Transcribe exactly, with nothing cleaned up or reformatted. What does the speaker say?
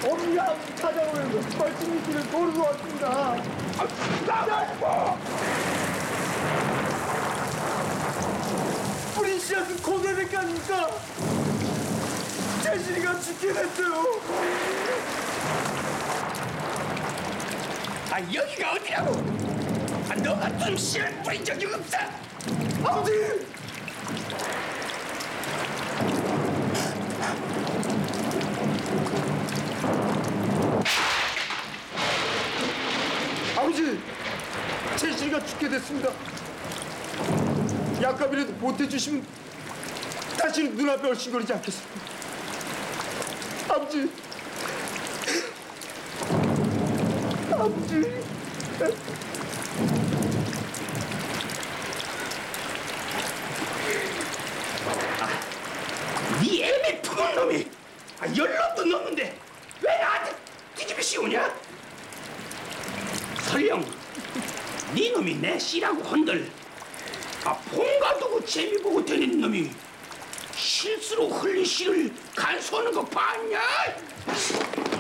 엄양 찾아오면서 말씀이 길을 도르고 왔습니다. 아, 나가고! 뿌린 씨앗은 고개밖에 아닙니까? 제실이가 죽게 됐어요. 아, 여기가 어디라고? 아, 너 같은 씨를 뿌린 적이 없어! 아버지! 아버지! 제실이가 죽게 됐습니다. 약값이라도 보태주시면 다시는 눈앞에 얼씬거리지 않겠습니다. 아버지! 아버지! 네 애매 푸는 놈이 아, 열놈도 넘는데 왜 나한테 뒤집어 씌우냐? 설령 네 놈이 내 씨라고 헌들 아, 본가 두고 재미 보고 다니는 놈이 실수로 흘린 씨를 간수하는 거 봤냐?